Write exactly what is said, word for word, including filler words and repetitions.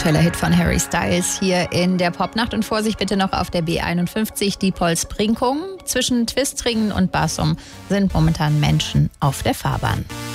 aktueller Hit von Harry Styles hier in der Popnacht. Und Vorsicht bitte noch auf der B einundfünfzig, Diepholz-Brinkum. Zwischen Twistringen und Bassum sind momentan Menschen auf der Fahrbahn.